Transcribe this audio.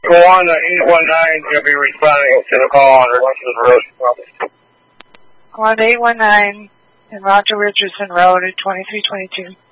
819, you'll be responding to the call on Richardson Road. On 819 and Roger Richardson Road at 2322.